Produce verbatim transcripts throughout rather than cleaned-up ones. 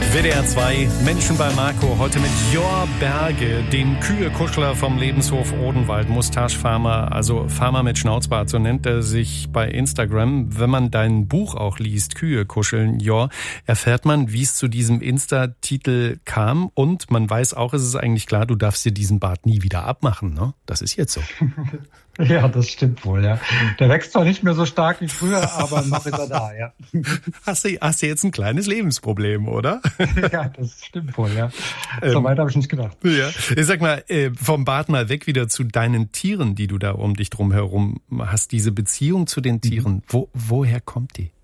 W D R zwei, Menschen bei Marco, heute mit Jor Berge, dem Kühe-Kuschler vom Lebenshof Odenwald, Mustache-Farmer, also Farmer mit Schnauzbart, so nennt er sich bei Instagram. Wenn man dein Buch auch liest, Kühe kuscheln, Jor, erfährt man, wie es zu diesem Insta-Titel kam, und man weiß auch, es ist eigentlich klar, du darfst dir diesen Bart nie wieder abmachen, ne? Das ist jetzt so. Ja, das stimmt wohl, ja. Der wächst zwar nicht mehr so stark wie früher, aber noch ist er da, ja. Hast du, hast du jetzt ein kleines Lebensproblem, oder? Ja, das stimmt wohl, ja. So weit habe ich nicht gedacht. Ja. Sag mal, vom Bart mal weg wieder zu deinen Tieren, die du da um dich drum herum hast. Diese Beziehung zu den Tieren, wo, woher kommt die?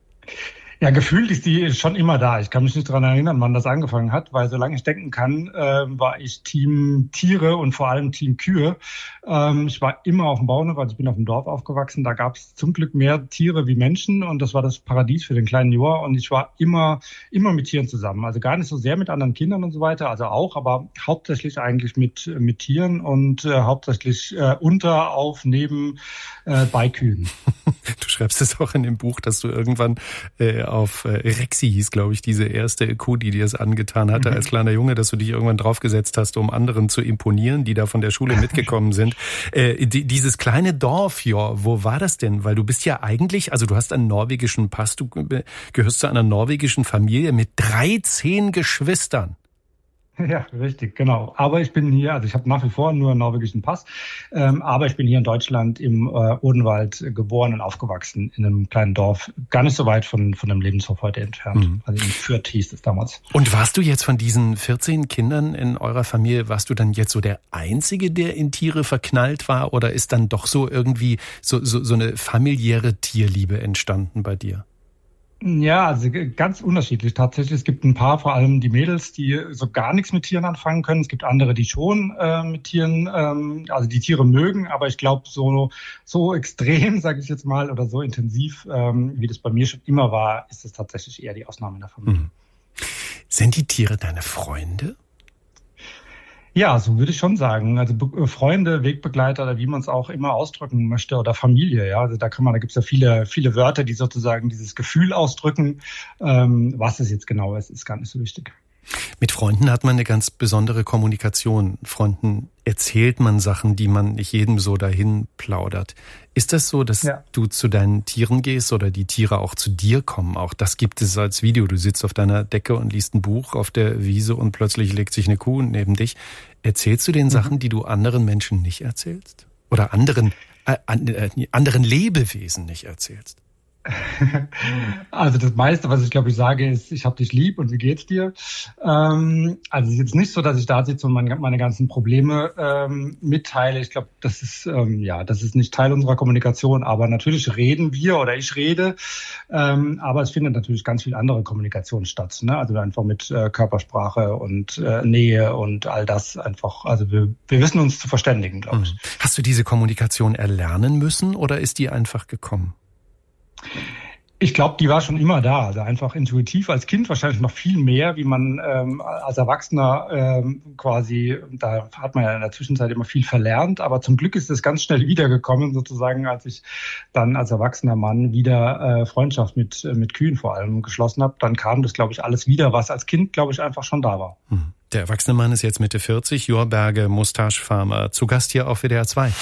Ja, gefühlt ist die schon immer da. Ich kann mich nicht daran erinnern, wann das angefangen hat, weil solange ich denken kann, äh, war ich Team Tiere und vor allem Team Kühe. Ähm, ich war immer auf dem Bauernhof, also ich bin auf dem Dorf aufgewachsen. Da gab es zum Glück mehr Tiere wie Menschen und das war das Paradies für den kleinen Jor. Und ich war immer immer mit Tieren zusammen. Also gar nicht so sehr mit anderen Kindern und so weiter, also auch, aber hauptsächlich eigentlich mit mit Tieren und äh, hauptsächlich äh, unter, auf, neben, äh, bei Kühen. Du schreibst es auch in dem Buch, dass du irgendwann äh, auf äh, Rexi hieß, glaube ich, diese erste Kuh, die dir es angetan hatte mhm. als kleiner Junge, dass du dich irgendwann draufgesetzt hast, um anderen zu imponieren, die da von der Schule mitgekommen sind. Äh, die, dieses kleine Dorf, ja, wo war das denn? Weil du bist ja eigentlich, also du hast einen norwegischen Pass, du gehörst zu einer norwegischen Familie mit dreizehn Geschwistern. Ja, richtig, genau. Aber ich bin hier, also ich habe nach wie vor nur einen norwegischen Pass, ähm, aber ich bin hier in Deutschland im äh, Odenwald geboren und aufgewachsen, in einem kleinen Dorf, gar nicht so weit von von dem Lebenshof heute entfernt. Mhm. Also in Fürth hieß es damals. Und warst du jetzt von diesen vierzehn Kindern in eurer Familie, warst du dann jetzt so der Einzige, der in Tiere verknallt war, oder ist dann doch so irgendwie so so, so eine familiäre Tierliebe entstanden bei dir? Ja, also ganz unterschiedlich tatsächlich. Es gibt ein paar, vor allem die Mädels, die so gar nichts mit Tieren anfangen können. Es gibt andere, die schon äh, mit Tieren, ähm, also die Tiere mögen, aber ich glaube, so so extrem, sage ich jetzt mal, oder so intensiv, ähm, wie das bei mir schon immer war, ist es tatsächlich eher die Ausnahme in der Familie. Mhm. Sind die Tiere deine Freunde? Ja, so würde ich schon sagen. Also Freunde, Wegbegleiter oder wie man es auch immer ausdrücken möchte, oder Familie. Ja, also da kann man, da gibt es ja viele, viele Wörter, die sozusagen dieses Gefühl ausdrücken. Ähm, was es jetzt genau ist, ist gar nicht so wichtig. Mit Freunden hat man eine ganz besondere Kommunikation. Freunden erzählt man Sachen, die man nicht jedem so dahin plaudert. Ist das so, dass ja. du zu deinen Tieren gehst oder die Tiere auch zu dir kommen? Auch das gibt es als Video. Du sitzt auf deiner Decke und liest ein Buch auf der Wiese und plötzlich legt sich eine Kuh neben dich. Erzählst du den mhm. Sachen, die du anderen Menschen nicht erzählst? Oder anderen, äh, anderen Lebewesen nicht erzählst? Also das meiste, was ich glaube ich sage, ist, ich habe dich lieb und wie geht's dir? Ähm, also es ist jetzt nicht so, dass ich da sitze und meine, meine ganzen Probleme ähm, mitteile. Ich glaube, das ist ähm, ja, das ist nicht Teil unserer Kommunikation. Aber natürlich reden wir oder ich rede. Ähm, aber es findet natürlich ganz viel andere Kommunikation statt. Ne? Also einfach mit äh, Körpersprache und äh, Nähe und all das einfach. Also wir, wir wissen uns zu verständigen, glaube ich. Hast du diese Kommunikation erlernen müssen oder ist die einfach gekommen? Ich glaube, die war schon immer da, also einfach intuitiv, als Kind wahrscheinlich noch viel mehr, wie man ähm, als Erwachsener ähm, quasi, da hat man ja in der Zwischenzeit immer viel verlernt, aber zum Glück ist es ganz schnell wiedergekommen, sozusagen, als ich dann als erwachsener Mann wieder äh, Freundschaft mit mit Kühen vor allem geschlossen habe, dann kam das, glaube ich, alles wieder, was als Kind, glaube ich, einfach schon da war. Der erwachsene Mann ist jetzt Mitte vierzig, Jor Berge, Mustache-Farmer, zu Gast hier auf W D R zwei.